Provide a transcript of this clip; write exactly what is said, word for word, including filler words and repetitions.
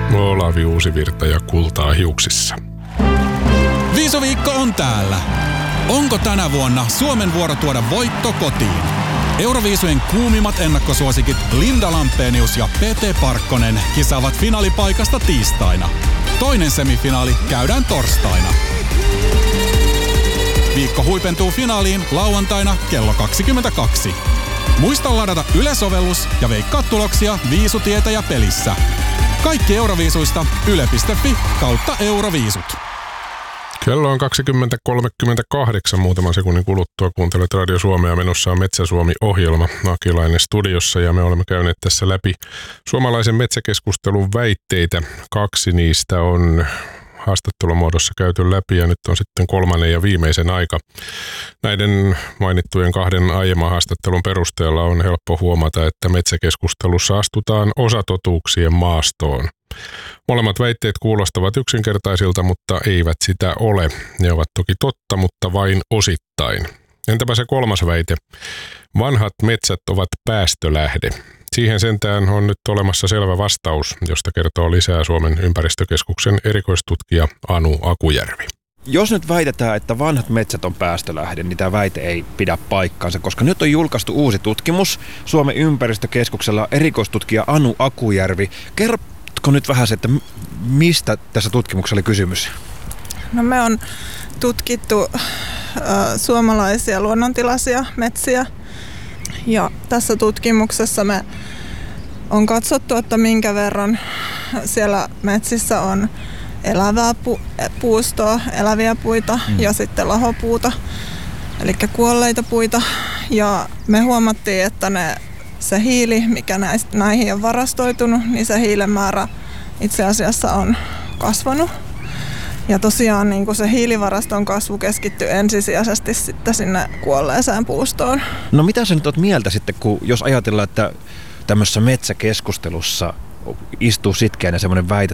Olavi Uusivirta ja kultaa hiuksissa. Viisuviikko on täällä. Onko tänä vuonna Suomen vuoro tuoda voitto kotiin? Euroviisujen kuumimmat ennakkosuosikit Linda Lampenius ja Pete Parkkonen kisaavat finaalipaikasta tiistaina. Toinen semifinaali käydään torstaina. Viikko huipentuu finaaliin lauantaina kello kaksikymmentäkaksi. Muista ladata Yle-sovellus ja veikkaa tuloksia Viisutietäjä pelissä. Kaikki Euroviisuista yle piste fi kautta Euroviisut. Kello on kaksikymmentä kolmekymmentäkahdeksan. Muutaman sekunnin kuluttua kuuntelet Radio Suomea. Menossa on Metsä Suomi-ohjelma. Akilainen studiossa ja me olemme käyneet tässä läpi suomalaisen metsäkeskustelun väitteitä. Kaksi niistä on haastattelumuodossa käyty läpi ja nyt on sitten kolmannen ja viimeisen aika. Näiden mainittujen kahden aiemman haastattelun perusteella on helppo huomata, että metsäkeskustelussa astutaan osatotuuksien maastoon. Molemmat väitteet kuulostavat yksinkertaisilta, mutta eivät sitä ole. Ne ovat toki totta, mutta vain osittain. Entäpä se kolmas väite? Vanhat metsät ovat päästölähde. Siihen sentään on nyt olemassa selvä vastaus, josta kertoo lisää Suomen ympäristökeskuksen erikoistutkija Anu Akujärvi. Jos nyt väitetään, että vanhat metsät on päästölähde, niin tämä väite ei pidä paikkaansa, koska nyt on julkaistu uusi tutkimus Suomen ympäristökeskuksella erikoistutkija Anu Akujärvi. Kerrotko nyt vähän se, että mistä tässä tutkimuksessa oli kysymys? No me on tutkittu äh, suomalaisia luonnontilaisia metsiä ja tässä tutkimuksessa me on katsottu, että minkä verran siellä metsissä on elävää pu- puustoa, eläviä puita mm. ja sitten lahopuuta, eli kuolleita puita. Ja me huomattiin, että ne, se hiili, mikä näistä, näihin on varastoitunut, niin se hiilen määrä itse asiassa on kasvanut. Ja tosiaan niin kuin se hiilivaraston kasvu keskittyy ensisijaisesti sitten sinne kuolleeseen puustoon. No mitä sä nyt oot mieltä sitten, kun jos ajatellaan, että tämmöisessä metsäkeskustelussa istuu sitkeänä semmoinen väite